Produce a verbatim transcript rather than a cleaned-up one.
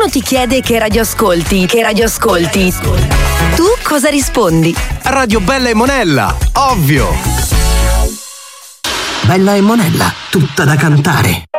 qualcuno ti chiede che radio ascolti, che radio ascolti, tu cosa rispondi? Radio Bella e Monella, ovvio! Bella e Monella, tutta da cantare.